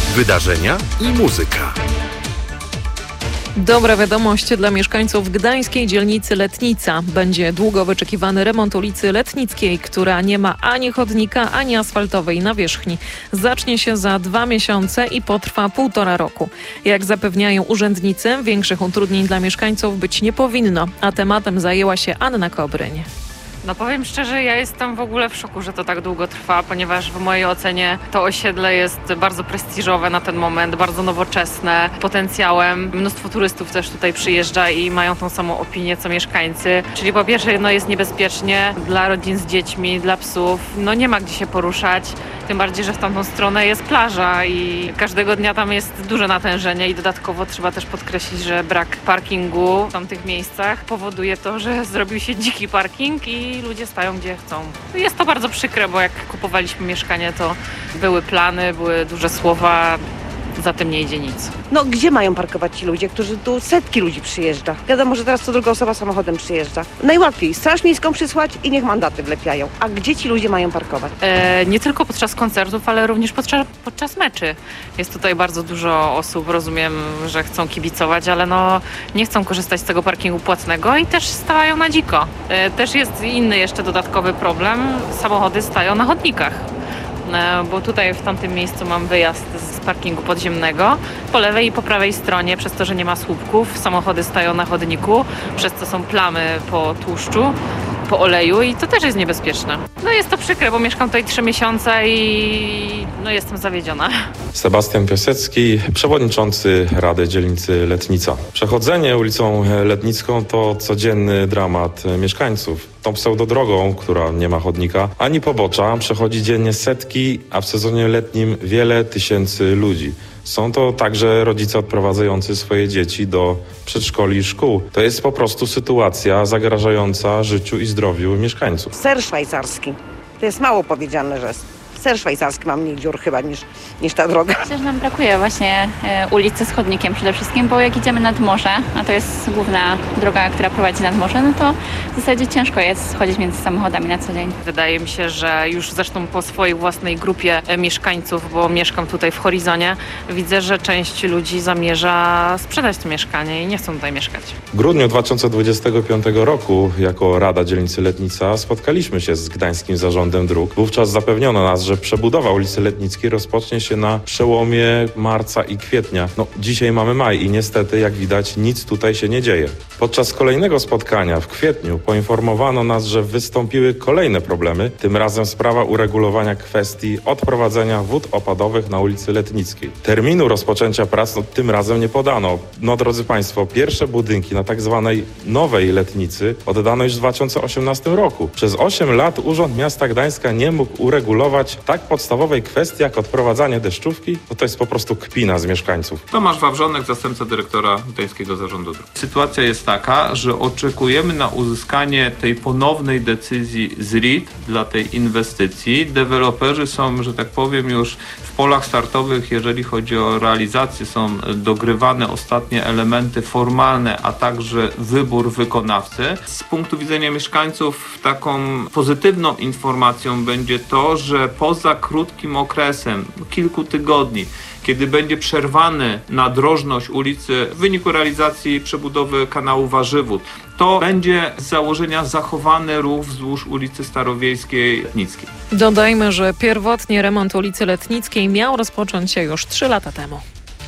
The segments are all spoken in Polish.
Wydarzenia i muzyka. Dobra wiadomość dla mieszkańców gdańskiej dzielnicy Letnica. Będzie długo wyczekiwany remont ulicy Letnickiej, która nie ma ani chodnika, ani asfaltowej nawierzchni. Zacznie się za 2 miesiące i potrwa 1,5 roku. Jak zapewniają urzędnicy, większych utrudnień dla mieszkańców być nie powinno, a tematem zajęła się Anna Kobryń. No powiem szczerze, ja jestem w ogóle w szoku, że to tak długo trwa, ponieważ w mojej ocenie to osiedle jest bardzo prestiżowe na ten moment, bardzo nowoczesne, potencjałem. Mnóstwo turystów też tutaj przyjeżdża i mają tą samą opinię co mieszkańcy. Czyli po pierwsze jest niebezpiecznie dla rodzin z dziećmi, dla psów. No nie ma gdzie się poruszać, tym bardziej, że w tamtą stronę jest plaża i każdego dnia tam jest duże natężenie i dodatkowo trzeba też podkreślić, że brak parkingu w tamtych miejscach powoduje to, że zrobił się dziki parking i ludzie stają gdzie chcą. Jest to bardzo przykre, bo jak kupowaliśmy mieszkanie, to były plany, były duże słowa, za tym nie idzie nic. No gdzie mają parkować ci ludzie, którzy tu setki ludzi przyjeżdża? Wiadomo, że teraz co druga osoba samochodem przyjeżdża. Najłatwiej straż miejską przysłać i niech mandaty wlepiają. A gdzie ci ludzie mają parkować? Nie tylko podczas koncertów, ale również podczas meczy. Jest tutaj bardzo dużo osób, rozumiem, że chcą kibicować, ale nie chcą korzystać z tego parkingu płatnego i też stają na dziko. Też jest inny jeszcze dodatkowy problem. Samochody stają na chodnikach. Bo tutaj w tamtym miejscu mam wyjazd z parkingu podziemnego. Po lewej i po prawej stronie, przez to, że nie ma słupków, samochody stają na chodniku, przez co są plamy po tłuszczu, po oleju i to też jest niebezpieczne. Jest to przykre, bo mieszkam tutaj 3 miesiące i jestem zawiedziona. Sebastian Piasecki, przewodniczący Rady Dzielnicy Letnica. Przechodzenie ulicą Letnicką to codzienny dramat mieszkańców. Tą pseudodrogą, która nie ma chodnika, ani pobocza, przechodzi dziennie setki, a w sezonie letnim wiele tysięcy ludzi. Są to także rodzice odprowadzający swoje dzieci do przedszkoli i szkół. To jest po prostu sytuacja zagrażająca życiu i zdrowiu mieszkańców. Ser szwajcarski. To jest mało powiedziane, że ser szwajcarski ma mniej dziur chyba niż ta droga. Myślę, że nam brakuje właśnie ulicy z chodnikiem przede wszystkim, bo jak idziemy nad morze, a to jest główna droga, która prowadzi nad morze, no to w zasadzie ciężko jest chodzić między samochodami na co dzień. Wydaje mi się, że już zresztą po swojej własnej grupie mieszkańców, bo mieszkam tutaj w Horizonie, widzę, że część ludzi zamierza sprzedać to mieszkanie i nie chcą tutaj mieszkać. W grudniu 2025 roku jako Rada Dzielnicy Letnica spotkaliśmy się z Gdańskim Zarządem Dróg. Wówczas zapewniono nas, że przebudowa ulicy Letnickiej rozpocznie się na przełomie marca i kwietnia. Dzisiaj mamy maj i niestety, jak widać, nic tutaj się nie dzieje. Podczas kolejnego spotkania w kwietniu poinformowano nas, że wystąpiły kolejne problemy, tym razem sprawa uregulowania kwestii odprowadzenia wód opadowych na ulicy Letnickiej. Terminu rozpoczęcia prac tym razem nie podano. Drodzy Państwo, pierwsze budynki na tak zwanej nowej Letnicy oddano już w 2018 roku. Przez 8 lat Urząd Miasta Gdańska nie mógł uregulować tak podstawowej kwestii jak odprowadzanie deszczówki, to jest po prostu kpina z mieszkańców. Tomasz Wawrzonek, zastępca dyrektora Gdańskiego Zarządu Dróg. Sytuacja jest taka, że oczekujemy na uzyskanie tej ponownej decyzji z RIT dla tej inwestycji. Deweloperzy są, że tak powiem, już w polach startowych, jeżeli chodzi o realizację, są dogrywane ostatnie elementy formalne, a także wybór wykonawcy. Z punktu widzenia mieszkańców taką pozytywną informacją będzie to, że poza krótkim okresem, kilku tygodni, kiedy będzie przerwany nadrożność ulicy w wyniku realizacji przebudowy kanału Warzywód, to będzie z założenia zachowany ruch wzdłuż ulicy Starowiejskiej Letnickiej. Dodajmy, że pierwotnie remont ulicy Letnickiej miał rozpocząć się już 3 lata temu.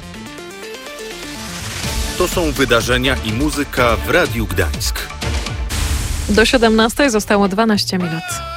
To są wydarzenia i muzyka w Radiu Gdańsk. Do 17 zostało 12 minut.